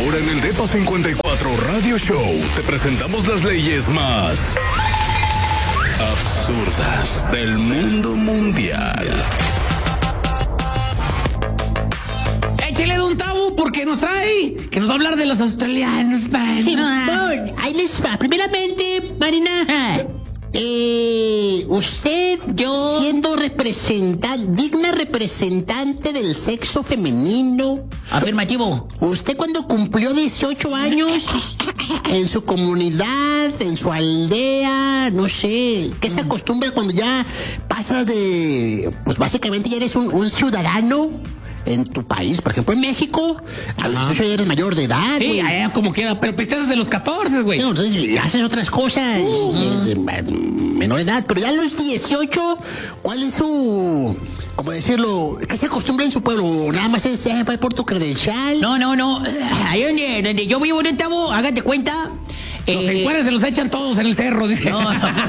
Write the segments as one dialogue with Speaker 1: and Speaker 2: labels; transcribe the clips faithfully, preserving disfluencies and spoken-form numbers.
Speaker 1: Ahora en el Depa cincuenta y cuatro Radio Show te presentamos las leyes más absurdas del mundo mundial.
Speaker 2: Échale de un tabú porque nos trae, que nos va a hablar de los australianos.
Speaker 3: Sí, bueno, ahí les va. Primeramente, Marina, eh, usted, yo, siendo representante, digna representante del sexo femenino.
Speaker 2: Afirmativo.
Speaker 3: Usted cuando cumplió dieciocho años, en su comunidad, en su aldea, no sé, ¿qué se acostumbra cuando ya pasas de, pues básicamente ya eres un, un ciudadano en tu país? Por ejemplo, en México, a los dieciocho ya eres mayor de edad.
Speaker 2: Sí,
Speaker 3: güey.
Speaker 2: allá como quiera, pero pisteas desde los catorce, güey.
Speaker 3: Sí, entonces haces otras cosas uh, de, de, de menor edad, pero ya a los dieciocho, ¿cuál es su, cómo decirlo, qué se acostumbra en su pueblo? Nada más es eh, por tu credencial.
Speaker 4: No, no, no. Ahí donde, donde yo vivo, en Tabo, hágate cuenta.
Speaker 2: Los
Speaker 4: eh,
Speaker 2: encuadres se los echan todos en el cerro, dice.
Speaker 4: No,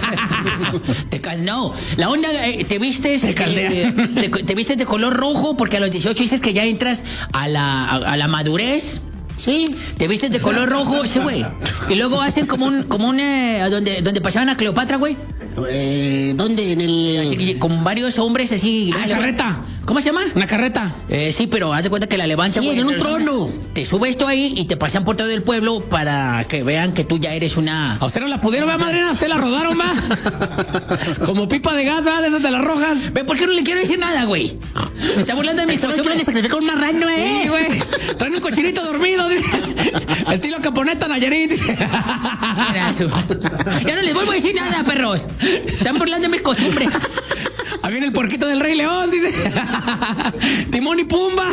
Speaker 4: te cal, no. La onda, eh, te vistes,
Speaker 2: Te
Speaker 4: eh,
Speaker 2: caldea.
Speaker 4: te, te vistes de color rojo porque a los dieciocho dices que ya entras a la, a, a la madurez.
Speaker 3: Sí.
Speaker 4: Te vistes de color rojo, sí, güey. Y luego hacen como un, como un, eh, donde, donde pasaban a Cleopatra, güey.
Speaker 3: Eh, ¿Dónde? En el...
Speaker 4: Así que con varios hombres así.
Speaker 2: Ah, carreta.
Speaker 4: ¿Cómo se llama?
Speaker 2: Una carreta.
Speaker 4: Eh, sí, pero haz de cuenta que la levantan.
Speaker 3: Sí,
Speaker 4: güey,
Speaker 3: en un
Speaker 4: entonces,
Speaker 3: trono.
Speaker 4: Te subes tú ahí y te pasan por todo el pueblo para que vean que tú ya eres una...
Speaker 2: A usted no la pudieron, va, madrina, a usted la rodaron, va. Como pipa de gas, va, de esas de las rojas.
Speaker 4: Ve, ¿por qué no le quiero decir nada, güey? Se está burlando de mi
Speaker 3: Eso
Speaker 4: costumbre.
Speaker 3: le sacrifica un marrano, eh.
Speaker 2: Sí, güey. Traen un cochinito dormido, dice. Estilo Caponeta Nayarit, dice.
Speaker 4: Mira, su- Ya no les vuelvo a decir nada, perros. Están burlando de mis costumbres.
Speaker 2: Ahí viene el puerquito del Rey León, dice. Timón y Pumba.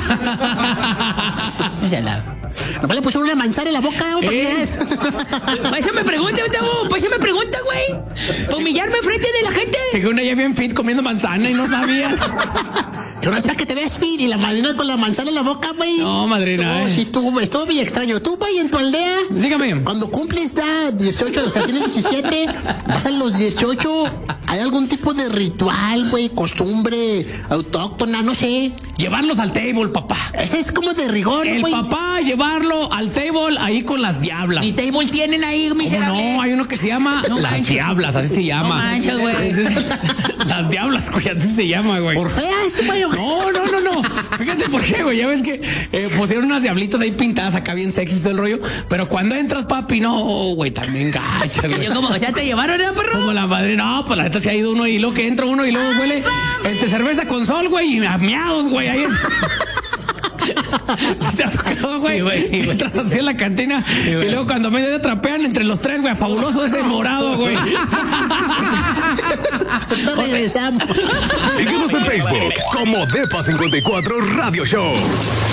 Speaker 4: Esa es la...
Speaker 3: Nomás le pusieron una manzana en la boca, güey. ¿para qué
Speaker 2: Eh.
Speaker 3: es?
Speaker 4: Para eso me pregunta, Gustavo. Para eso me pregunta, güey. Para humillarme enfrente de la gente.
Speaker 2: Según ella bien fit comiendo manzana y no sabía.
Speaker 3: Pero no es para que te veas fit y la madrina con la manzana en la boca, güey.
Speaker 2: No, madrina,
Speaker 3: No,
Speaker 2: eh.
Speaker 3: sí, estuvo, estuvo bien extraño. Tú, güey, en tu aldea.
Speaker 2: Dígame.
Speaker 3: Cuando cumples ya dieciocho, o sea, tienes diecisiete, vas a los dieciocho, ¿hay algún tipo de ritual, güey, costumbre autóctona, no sé?
Speaker 2: Llevarlos al table, papá.
Speaker 3: Ese es como de rigor,
Speaker 2: El
Speaker 3: güey.
Speaker 2: papá llevarlo al table ahí con las diablas.
Speaker 4: Ni table tienen ahí,
Speaker 2: ¿Cómo
Speaker 4: miserable.
Speaker 2: no? Hay uno que se llama
Speaker 4: No
Speaker 2: Las
Speaker 4: manches.
Speaker 2: Diablas, así se llama.
Speaker 4: No manches, güey.
Speaker 2: Las Diablas, güey, así se llama, güey.
Speaker 3: Por feas, güey.
Speaker 2: No, no, no, no. Fíjate por qué, güey. Ya ves que eh, pusieron unas diablitas ahí pintadas acá bien sexy todo el rollo. Pero cuando entras, papi, no, güey, también gacha, güey.
Speaker 4: Yo como, o sea, te llevaron, ¿eh, perro?
Speaker 2: Como la madre, no, pues la neta se ha ido uno y luego que entra uno y luego huele entre cerveza con sol, güey, y a miados, güey. Ahí es. ¿Sí te ha tocado, güey?
Speaker 4: Sí, güey, sí, güey.
Speaker 2: Entras así en la cantina y luego cuando medio de trapean entre los tres, güey, fabuloso ese morado, güey.
Speaker 3: No regresamos.
Speaker 1: Síguenos en Facebook como Depa cincuenta y cuatro Radio Show.